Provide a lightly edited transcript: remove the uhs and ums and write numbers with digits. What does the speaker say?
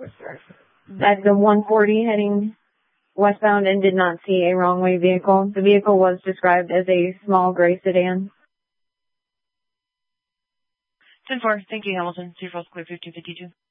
at the 140 heading westbound and did not see a wrong-way vehicle. The vehicle was described as a small gray sedan. 10-4, thank you, Hamilton. 2 false clear 1552.